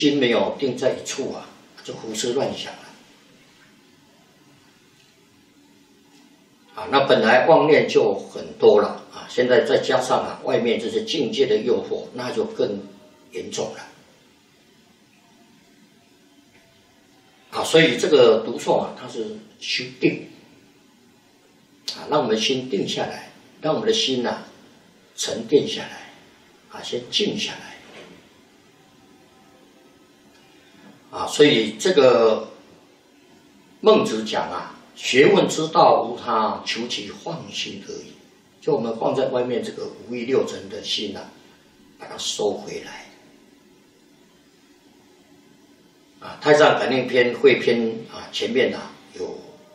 心没有定在一处啊，就胡思乱想了。啊，那本来妄念就很多了啊，现在再加上啊外面这些境界的诱惑，那就更严重了。啊，所以这个读诵啊，它是修定啊，让我们心定下来，让我们的心啊沉淀下来，啊，先静下来。啊，所以这个孟子讲啊，学问之道无他，求其放心而已。就我们放在外面这个五欲六尘的心啊，把它收回来。啊，《太上感应篇》汇篇啊，前面啊有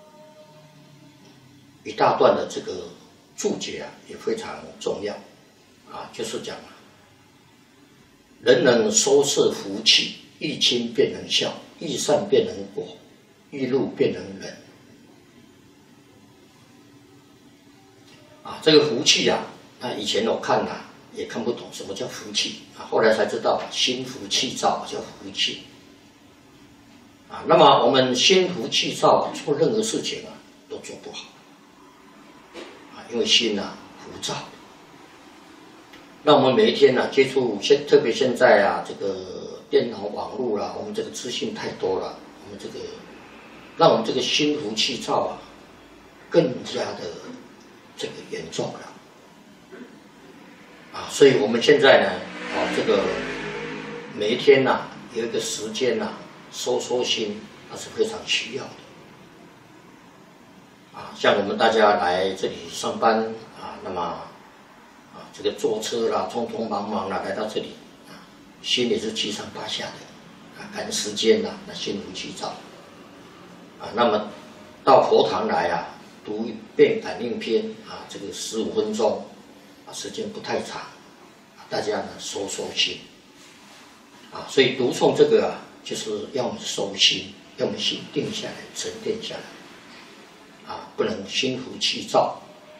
一大段的这个注解啊，也非常重要啊，就是讲啊，人能收摄福气，欲亲便能孝，欲善便能果，欲怒便能忍。啊，这个福气啊，那以前我看啊也看不懂什么叫福气啊，后来才知道心浮气躁叫福气。啊，那么我们心浮气躁啊，做任何事情啊都做不好啊，因为心啊浮躁。那我们每一天呢、接触特别现在啊，这个电脑网络啦，我们这个资讯太多了，我们这个让我们这个心浮气躁啊，更加的这个严重了啊，所以我们现在呢，啊，这个每一天呐、有一个时间呐、收心，那是非常需要的啊。像我们大家来这里上班啊，那么啊，这个坐车啦，匆匆忙忙啦来到这里啊，心里是七上八下的啊，赶时间呐、那心浮气躁啊。那么到佛堂来啊，读一遍感应篇啊，这个15分钟啊，时间不太长啊，大家呢收心啊。所以读诵这个啊，就是要我们收心，要我们心定下来、沉淀下来啊，不能心浮气躁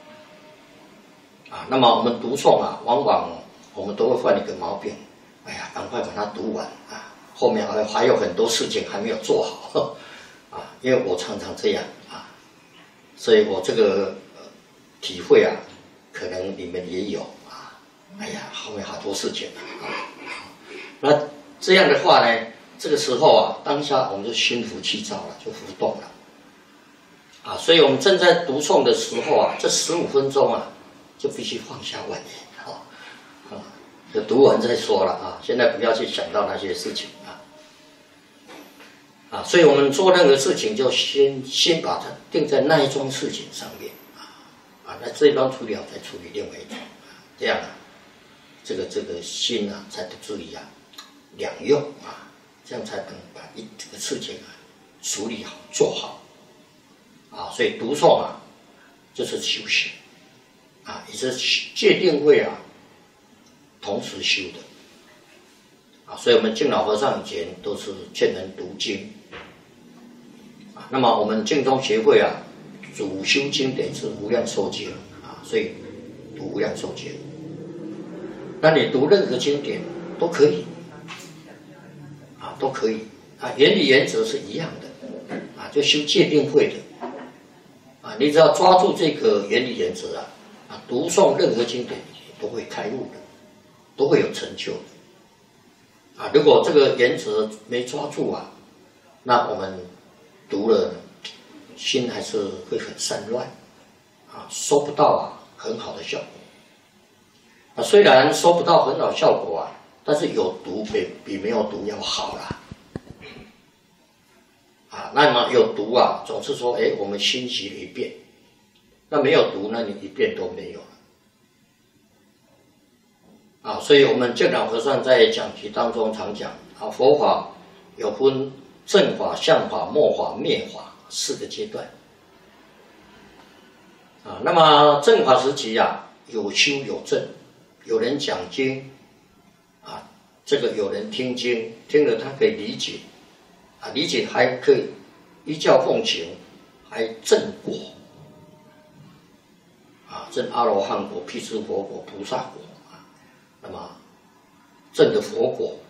啊。那么我们读诵啊，往往我们都会犯一个毛病，哎呀，赶快把它读完啊，后面还有很多事情还没有做好啊。因为我常常这样啊，所以我这个体会啊，可能你们也有啊。哎呀，后面好多事情啊。那这样的话呢，这个时候啊，当下我们就心浮气躁了，就浮动了啊。所以我们正在读诵的时候啊，这15分钟啊，就必须放下妄念啊，就读完再说了啊。现在不要去想到那些事情啊。所以我们做任何事情就先把它定在那一桩事情上面啊，那这一桩处理好再处理另外一桩这样啊，这个心啊才不至于啊两用啊，这样才能把这个事情啊处理好做好啊。所以读诵啊就是修行啊，也是戒定慧啊同时修的啊。所以我们敬老和尚以前都是劝人读经啊。那么我们净宗协会啊，主修经典是无量寿经啊，所以读无量寿经。那你读任何经典都可以啊，都可以啊，原理原则是一样的啊，就修戒定慧的啊。你只要抓住这个原理原则啊，读诵任何经典都会开悟的，都会有成就的啊。如果这个原则没抓住啊，那我们读了心还是会很散乱啊，收不到啊很好的效果啊。虽然收不到很好效果啊，但是有读比没有读要好啦啊。那么有读啊，总是说我们心习了一遍，那没有读，那你一遍都没有了啊。所以我们净老和尚在讲题当中常讲啊，佛法有分正法、相法、末法、灭法4个阶段啊。那么正法时期啊，有修有证，有人讲经啊，这个有人听经，听了他可以理解啊，理解还可以依教奉行，还证果啊，证阿罗汉果、辟支佛果、菩萨果啊。那么证的佛果